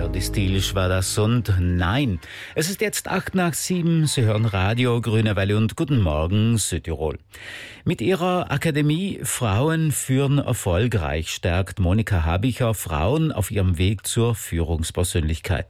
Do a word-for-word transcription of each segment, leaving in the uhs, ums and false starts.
Ferdi Stilisch war das und nein. Es ist jetzt acht nach sieben. Sie hören Radio Grüne Welle und Guten Morgen Südtirol. Mit ihrer Akademie Frauen führen erfolgreich stärkt Monika Habicher Frauen auf ihrem Weg zur Führungspersönlichkeit.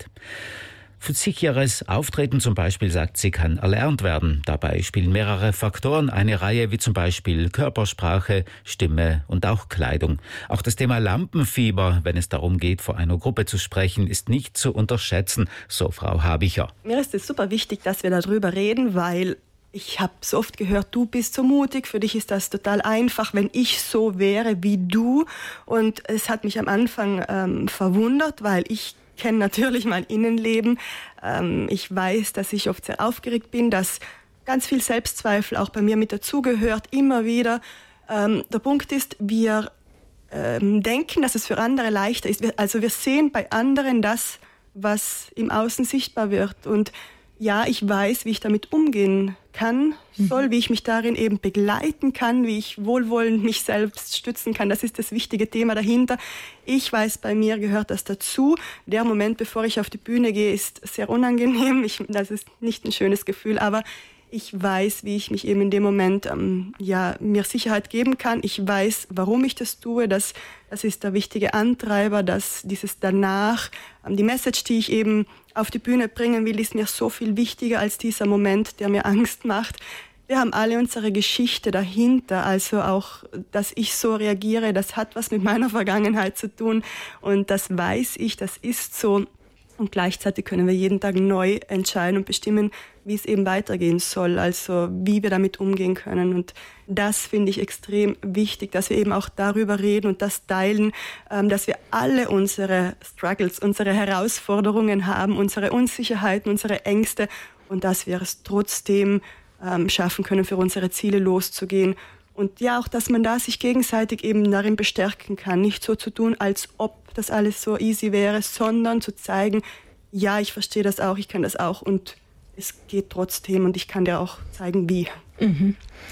Für sicheres Auftreten zum Beispiel, sagt sie, kann erlernt werden. Dabei spielen mehrere Faktoren eine Reihe, wie zum Beispiel Körpersprache, Stimme und auch Kleidung. Auch das Thema Lampenfieber, wenn es darum geht, vor einer Gruppe zu sprechen, ist nicht zu unterschätzen, so Frau Habicher. Mir ist es super wichtig, dass wir darüber reden, weil ich habe so oft gehört, du bist so mutig, für dich ist das total einfach, wenn ich so wäre wie du. Und es hat mich am Anfang ähm, verwundert, weil ich kenne natürlich mein Innenleben. Ähm, ich weiß, dass ich oft sehr aufgeregt bin, dass ganz viel Selbstzweifel auch bei mir mit dazugehört, immer wieder. Ähm, der Punkt ist, wir ähm, denken, dass es für andere leichter ist. Wir, also wir sehen bei anderen das, was im Außen sichtbar wird. Und ja, ich weiß, wie ich damit umgehen kann, soll, wie ich mich darin eben begleiten kann, wie ich wohlwollend mich selbst stützen kann. Das ist das wichtige Thema dahinter. Ich weiß, bei mir gehört das dazu. Der Moment, bevor ich auf die Bühne gehe, ist sehr unangenehm. Ich, das ist nicht ein schönes Gefühl, aber ich weiß, wie ich mich eben in dem Moment ähm, ja, mir Sicherheit geben kann. Ich weiß, warum ich das tue. Das, das ist der wichtige Antreiber, dass dieses danach, ähm, die Message, die ich eben auf die Bühne bringen will, ist mir so viel wichtiger als dieser Moment, der mir Angst macht. Wir haben alle unsere Geschichte dahinter, also auch, dass ich so reagiere, das hat was mit meiner Vergangenheit zu tun und das weiß ich, das ist so. Und gleichzeitig können wir jeden Tag neu entscheiden und bestimmen, wie es eben weitergehen soll, also wie wir damit umgehen können. Und das finde ich extrem wichtig, dass wir eben auch darüber reden und das teilen, dass wir alle unsere Struggles, unsere Herausforderungen haben, unsere Unsicherheiten, unsere Ängste und dass wir es trotzdem schaffen können, für unsere Ziele loszugehen. Und ja, auch, dass man da sich gegenseitig eben darin bestärken kann, nicht so zu tun, als ob das alles so easy wäre, sondern zu zeigen, ja, ich verstehe das auch, ich kann das auch und es geht trotzdem und ich kann dir auch zeigen, wie. Mhm.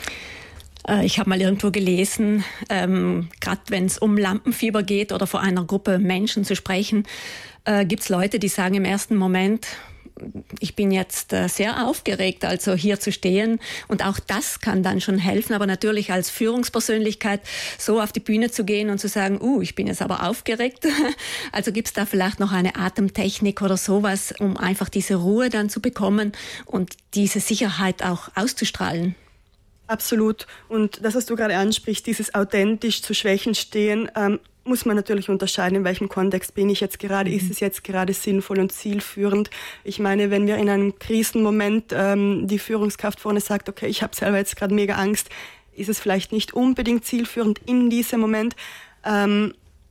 Äh, ich habe mal irgendwo gelesen, ähm, gerade wenn es um Lampenfieber geht oder vor einer Gruppe Menschen zu sprechen, äh, gibt es Leute, die sagen im ersten Moment, ich bin jetzt äh, sehr aufgeregt, also hier zu stehen. Und auch das kann dann schon helfen. Aber natürlich als Führungspersönlichkeit so auf die Bühne zu gehen und zu sagen, uh, ich bin jetzt aber aufgeregt. Also gibt es da vielleicht noch eine Atemtechnik oder sowas, um einfach diese Ruhe dann zu bekommen und diese Sicherheit auch auszustrahlen? Absolut. Und das, was du gerade ansprichst, dieses authentisch zu Schwächen stehen, ähm, muss man natürlich unterscheiden, in welchem Kontext bin ich jetzt gerade, mhm. ist es jetzt gerade sinnvoll und zielführend. Ich meine, wenn wir in einem Krisenmoment ähm, die Führungskraft vorne sagt, okay, ich habe selber jetzt gerade mega Angst, ist es vielleicht nicht unbedingt zielführend in diesem Moment. Ähm,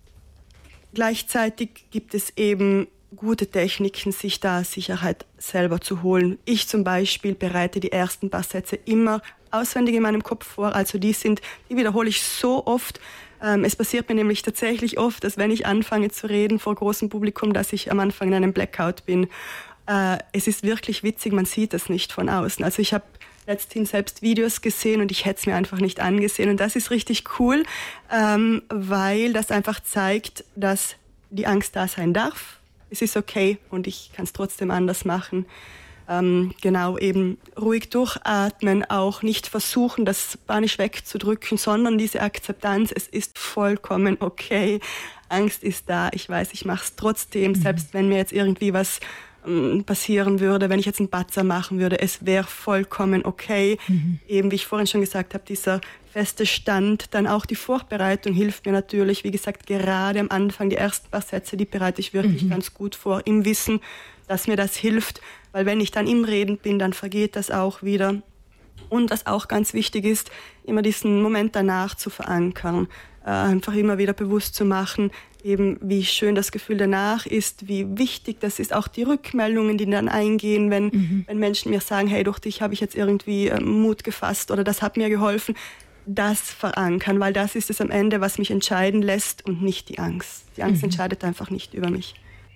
gleichzeitig gibt es eben gute Techniken, sich da Sicherheit selber zu holen. Ich zum Beispiel bereite die ersten paar Sätze immer auswendig in meinem Kopf vor, also die sind, die wiederhole ich so oft. Ähm, es passiert mir nämlich tatsächlich oft, dass wenn ich anfange zu reden vor großem Publikum, dass ich am Anfang in einem Blackout bin. Äh, es ist wirklich witzig, man sieht das nicht von außen. Also ich habe letzthin selbst Videos gesehen und ich hätte es mir einfach nicht angesehen und das ist richtig cool, ähm, weil das einfach zeigt, dass die Angst da sein darf. Es ist okay und ich kann es trotzdem anders machen. Ähm, genau, eben ruhig durchatmen, auch nicht versuchen, das panisch wegzudrücken, sondern diese Akzeptanz, es ist vollkommen okay. Angst ist da, ich weiß, ich mache es trotzdem, mhm. selbst wenn mir jetzt irgendwie was ähm, passieren würde, wenn ich jetzt einen Patzer machen würde, es wäre vollkommen okay. Mhm. Eben, wie ich vorhin schon gesagt habe, dieser feste Stand, dann auch die Vorbereitung hilft mir natürlich, wie gesagt, gerade am Anfang, die ersten paar Sätze, die bereite ich wirklich mhm. ganz gut vor, im Wissen, dass mir das hilft, weil wenn ich dann im Reden bin, dann vergeht das auch wieder. Und was auch ganz wichtig ist, immer diesen Moment danach zu verankern, äh, einfach immer wieder bewusst zu machen, eben wie schön das Gefühl danach ist, wie wichtig das ist, auch die Rückmeldungen, die dann eingehen, wenn, mhm. wenn Menschen mir sagen, hey, durch dich habe ich jetzt irgendwie äh, Mut gefasst oder das hat mir geholfen, das verankern, weil das ist es am Ende, was mich entscheiden lässt und nicht die Angst. Die Angst mhm. entscheidet einfach nicht über mich.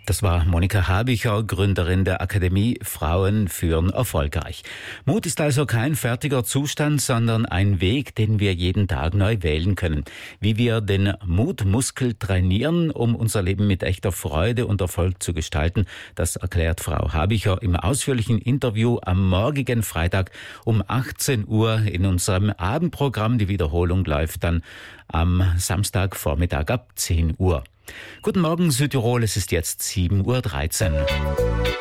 Das war Monika Habicher, Gründerin der Akademie Frauen führen erfolgreich. Mut ist also kein fertiger Zustand, sondern ein Weg, den wir jeden Tag neu wählen können. Wie wir den Mutmuskel trainieren, um unser Leben mit echter Freude und Erfolg zu gestalten, das erklärt Frau Habicher im ausführlichen Interview am morgigen Freitag um achtzehn Uhr in unserem Abendprogramm. Die Wiederholung läuft dann am Samstagvormittag ab zehn Uhr. Guten Morgen Südtirol, es ist jetzt sieben Uhr dreizehn.